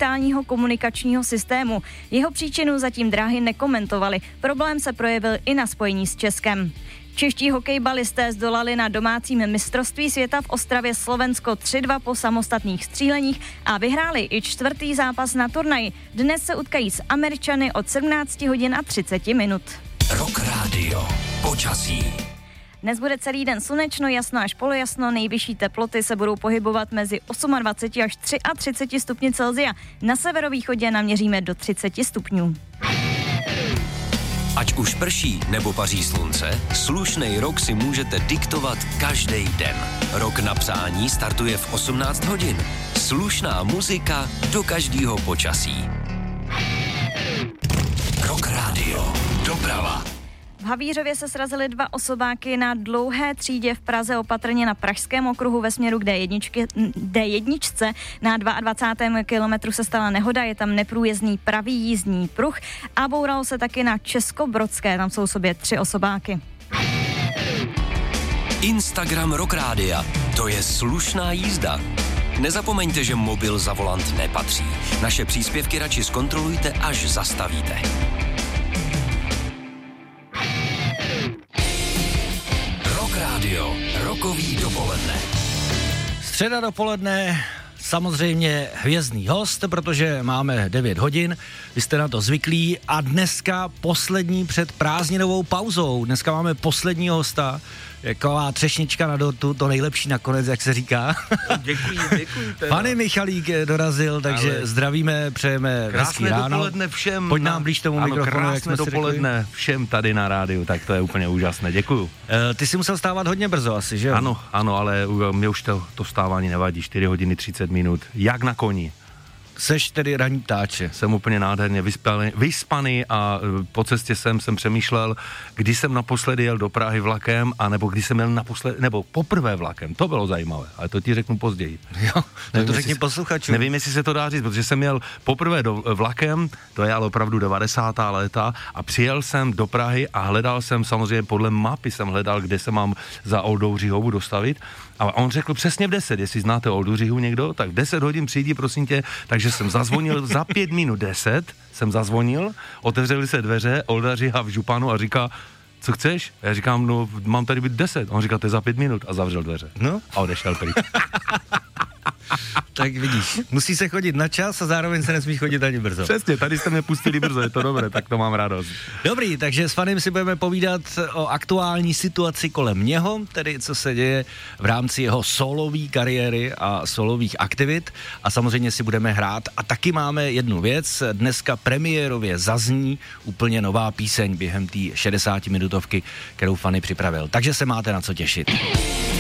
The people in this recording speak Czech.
digitálního komunikačního systému. Jeho příčinu zatím dráhy nekomentovaly. Problém se projevil i na spojení s Českem. Čeští hokejbalisté zdolali na domácím mistrovství světa v Ostravě Slovensko 3-2 po samostatných stříleních a vyhráli i 4. zápas na turnaji. Dnes se utkají s Američany od 17 hodin a 30 minut. Rock Radio. Počasí. Dnes bude celý den slunečno, jasno až polojasno, nejvyšší teploty se budou pohybovat mezi 28 až 33 stupni Celsia. Na severovýchodě naměříme do 30 stupňů. Ať už prší nebo paří slunce, slušnej rok si můžete diktovat každý den. Rok na přání startuje v 18 hodin. Slušná muzika do každého počasí. Rock Radio. Doprava. V Havířově se srazily 2 osobáky na Dlouhé třídě v Praze, opatrně na Pražském okruhu ve směru k D1. Na 22. kilometru se stala nehoda, je tam neprůjezdný pravý jízdní pruh a bouralo se taky na Českobrodské, tam jsou sobě 3 osobáky. Instagram Rock Rádia. To je slušná jízda. Nezapomeňte, že mobil za volant nepatří. Naše příspěvky radši zkontrolujte, až zastavíte. Rock Radio. Rokový dopoledne. Středa dopoledne, samozřejmě hvězdný host, protože máme 9 hodin, vy jste na to zvyklí a dneska poslední před prázdninovou pauzou. Dneska máme posledního hosta, jaková třešnička na dortu, to nejlepší nakonec, jak se říká. Děkuji. Pane Michalík dorazil, takže ale zdravíme, přejeme hezký ráno. Krásné dopoledne všem. Pojď nám blíž tomu mikrofonu, jak jsme si dopoledne všem tady na rádiu, tak to je úplně úžasné, děkuju. Ty jsi musel stávat hodně brzo asi, že jo? Ano, ale mě už to vstávání nevadí, 4 hodiny 30 minut, jak na koni. Seš tedy ranní ptáče. Jsem úplně nádherně vyspaný a po cestě jsem přemýšlel, kdy jsem naposledy jel do Prahy vlakem, anebo kdy jsem jel poprvé vlakem. To bylo zajímavé, ale to ti řeknu později. Jo, to řekni posluchačům. Nevím, jestli se to dá říct, protože jsem jel poprvé vlakem, to je ale opravdu 90. léta a přijel jsem do Prahy a hledal jsem samozřejmě podle mapy kde se mám za Oldou Řihovu dostavit. A on řekl přesně v 10, jestli znáte Oldu Řihu někdo, tak 10 hodin přijdi, prosím tě, takže jsem zazvonil za 5 minut 10, jsem zazvonil, otevřely se dveře, Olda Řiha v županu a říká, co chceš? A já říkám, no mám tady být 10. On říká, to je za 5 minut a zavřel dveře. No? A odešel pryč. Tak vidíš, musí se chodit na čas a zároveň se nesmí chodit ani brzo. Přesně, tady jste mě pustili brzo, je to dobré, tak to mám radost. Dobrý, takže s Fanem si budeme povídat o aktuální situaci kolem něho, tedy co se děje v rámci jeho solové kariéry a solových aktivit a samozřejmě si budeme hrát a taky máme jednu věc, dneska premiérově zazní úplně nová píseň během té 60 minutovky, kterou Fany připravil, takže se máte na co těšit.